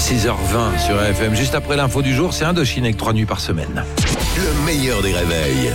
6h20 sur FM. Juste après l'info du jour, c'est Indochine avec 3 nuits par semaine. Le meilleur des réveils.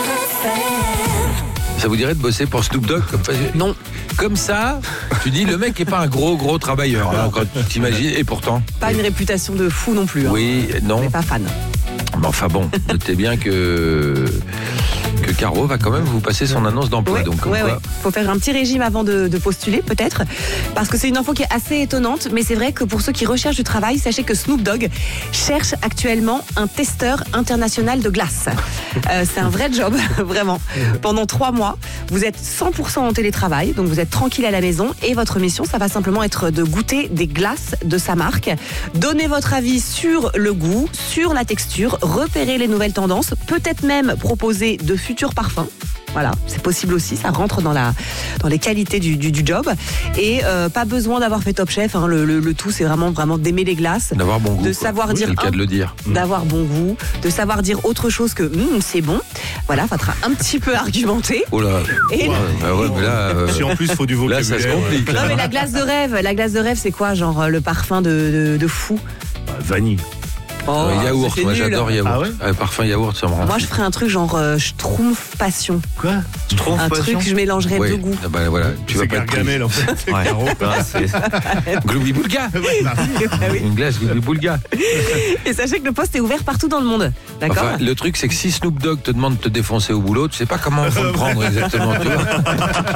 Ça vous dirait de bosser pour Snoop Dogg Non. Comme ça, tu dis le mec est pas un gros travailleur. Hein, quand tu t'imagines, et pourtant. Pas une réputation de fou non plus. Oui, non. On n'est pas fan. Mais enfin bon, notez bien que Caro va quand même vous passer son annonce d'emploi. Ouais, donc comme quoi. Faut faire un petit régime avant de postuler peut-être, parce que c'est une info qui est assez étonnante, mais c'est vrai que pour ceux qui recherchent du travail, sachez que Snoop Dogg cherche actuellement un testeur international de glace. C'est un vrai job, vraiment. Pendant 3 mois, vous êtes 100% en télétravail, donc vous êtes tranquille à la maison, et votre mission, ça va simplement être de goûter des glaces de sa marque, donner votre avis sur le goût, sur la texture, repérer les nouvelles tendances, peut-être même proposer de futurs parfums. Voilà, c'est possible aussi, ça rentre dans les qualités du job. Et pas besoin d'avoir fait Top Chef, hein, le tout c'est vraiment d'aimer les glaces, d'avoir bon goût, de savoir oui, dire, c'est le cas de le dire, d'avoir bon goût, de savoir dire autre chose que c'est bon. Voilà, faudra un petit peu argumenter. Oh là. Et mais là, si en plus il faut du vocabulaire. Là ça se complique. Non mais la glace de rêve, c'est quoi, genre le parfum de fou? Vanille. Yaourt, moi j'adore yaourt. Ah ouais, parfum yaourt, ça me rend. Moi je ferais un truc genre Schtroumpf passion. Quoi? Schtroumpf Un passion. truc, je mélangerais deux goûts. Ah bah, voilà, tu vas C'est pas être Gargamel en fait. pris. Gloubi-boulga. Une glace Gloubi-boulga. Et sachez que le poste est ouvert partout dans le monde. D'accord. Enfin, le truc c'est que si Snoop Dogg te demande de te défoncer au boulot, tu sais pas comment faut le prendre exactement, tu vois.